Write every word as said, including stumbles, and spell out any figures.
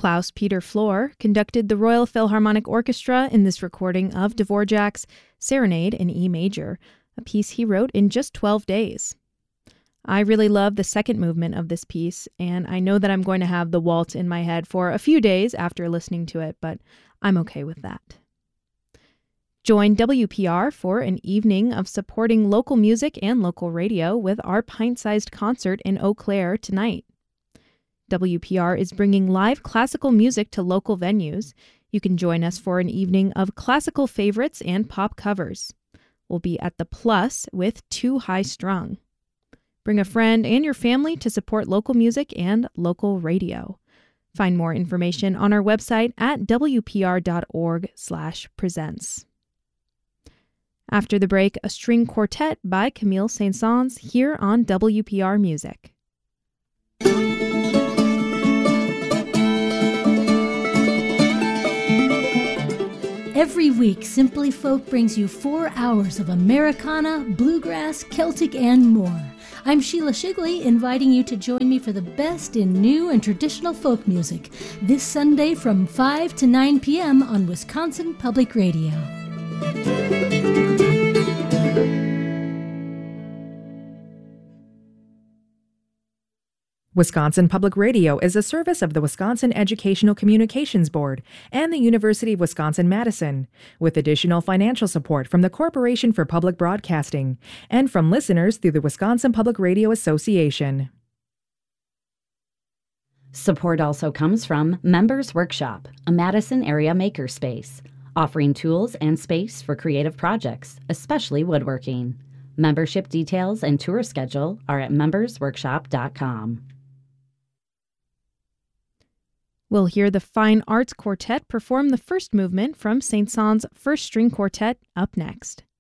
Klaus-Peter Flor conducted the Royal Philharmonic Orchestra in this recording of Dvorak's Serenade in E major, a piece he wrote in just twelve days. I really love the second movement of this piece, and I know that I'm going to have the waltz in my head for a few days after listening to it, but I'm okay with that. Join W P R for an evening of supporting local music and local radio with our pint-sized concert in Eau Claire tonight. W P R is bringing live classical music to local venues. You can join us for an evening of classical favorites and pop covers. We'll be at the Plus with Too High Strung. Bring a friend and your family to support local music and local radio. Find more information on our website at w p r dot org slash presents. After the break, a string quartet by Camille Saint-Saëns here on W P R Music. Every week, Simply Folk brings you four hours of Americana, bluegrass, Celtic, and more. I'm Sheila Shigley, inviting you to join me for the best in new and traditional folk music this Sunday from five to nine p.m. on Wisconsin Public Radio. Wisconsin Public Radio is a service of the Wisconsin Educational Communications Board and the University of Wisconsin-Madison, with additional financial support from the Corporation for Public Broadcasting and from listeners through the Wisconsin Public Radio Association. Support also comes from Members Workshop, a Madison area makerspace, offering tools and space for creative projects, especially woodworking. Membership details and tour schedule are at members workshop dot com. We'll hear the Fine Arts Quartet perform the first movement from Saint-Saëns' First String Quartet up next.